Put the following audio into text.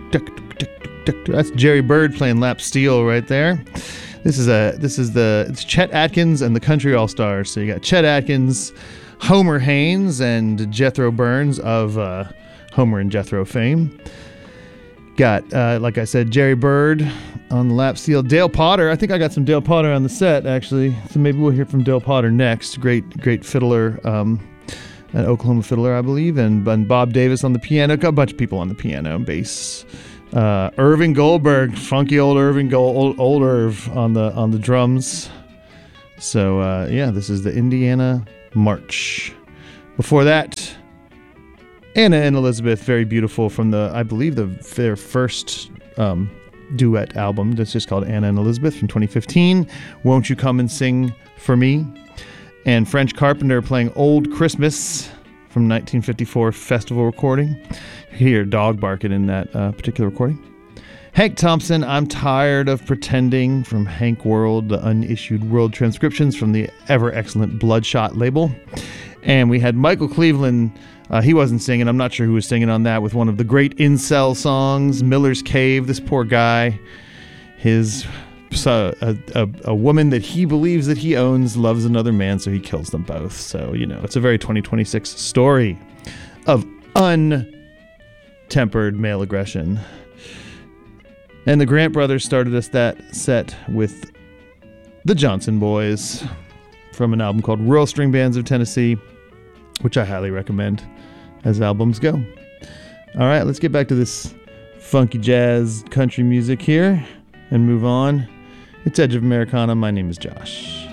That's Jerry Byrd playing lap steel right there. It's Chet Atkins and the Country All-Stars. So you got Chet Atkins, Homer Haynes, and Jethro Burns of Homer and Jethro fame. Got, like I said, Jerry Byrd on the lap steel. Dale Potter. I think I got some Dale Potter on the set, actually. So maybe we'll hear from Dale Potter next. Great fiddler, an Oklahoma fiddler, I believe. And Bob Davis on the piano. Got a bunch of people on the piano and bass. Irving Goldberg, funky old Irving old Irv on the drums. So this is the Indiana March. Before that, Anna and Elizabeth, very beautiful, from I believe their first duet album that's just called Anna and Elizabeth from 2015. Won't You Come and Sing for Me? And French Carpenter playing Old Christmas from 1954 festival recording. You hear a dog barking in that particular recording. Hank Thompson, I'm Tired of Pretending from Hank World, the unissued world transcriptions from the ever excellent Bloodshot label. And we had Michael Cleveland, he wasn't singing, I'm not sure who was singing on that, with one of the great incel songs, Miller's Cave. This poor guy, a woman that he believes that he owns loves another man, so he kills them both. So, it's a very 2026 story of untempered male aggression. And the Grant brothers started us that set with the Johnson Boys from an album called Rural String Bands of Tennessee, which I highly recommend as albums go. All right, let's get back to this funky jazz country music here and move on. It's Edge of Americana. My name is Josh.